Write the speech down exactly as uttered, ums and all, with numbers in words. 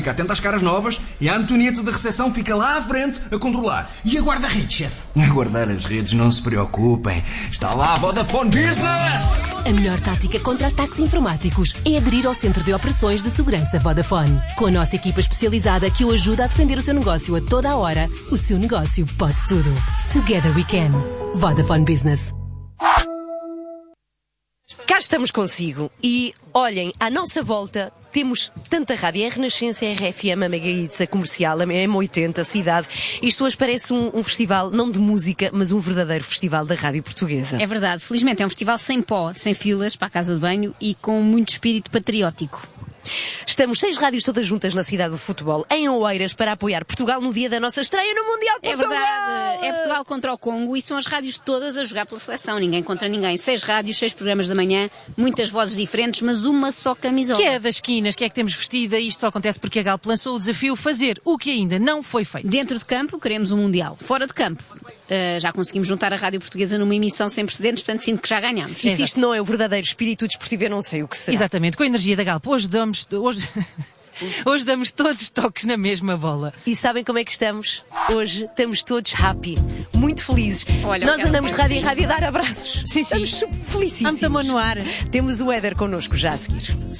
Fica atento às caras novas e a Antonieta da recepção fica lá à frente a controlar. E a guarda-redes, chefe? A guardar as redes, não se preocupem. Está lá a Vodafone Business! A melhor tática contra ataques informáticos é aderir ao Centro de Operações de Segurança Vodafone. Com a nossa equipa especializada que o ajuda a defender o seu negócio a toda a hora, o seu negócio pode tudo. Together we can. Vodafone Business. Cá estamos consigo e, olhem, à nossa volta temos tanta rádio, é a Renascença, a R F M, a Mega Hits, a Comercial, a M oitenta, a Cidade. Isto hoje parece um, um festival, não de música, mas um verdadeiro festival da rádio portuguesa. É verdade, felizmente é um festival sem pó, sem filas para a casa de banho e com muito espírito patriótico. Estamos seis rádios todas juntas na cidade do futebol, em Oeiras, para apoiar Portugal no dia da nossa estreia no Mundial de Portugal. É verdade, é Portugal contra o Congo e são as rádios todas a jogar pela seleção, ninguém contra ninguém. Seis rádios, seis programas da manhã, muitas vozes diferentes, mas uma só camisola. Que é das esquinas, que é que temos vestida, e isto só acontece porque a Galp lançou o desafio fazer o que ainda não foi feito. Dentro de campo, queremos um Mundial. Fora de campo, uh, já conseguimos juntar a rádio portuguesa numa emissão sem precedentes, portanto sinto que já ganhamos. E se isto não é o verdadeiro espírito desportivo, eu não sei o que será. Exatamente, com a energia da Galp, hoje damos... Hoje... Hoje damos todos toques na mesma bola. E sabem como é que estamos? Hoje estamos todos happy, muito felizes. Olha, nós andamos de rádio em rádio a dar abraços. Sim, sim. Estamos felicíssimos. Vamos amor no ar. Temos o Éder connosco já a seguir.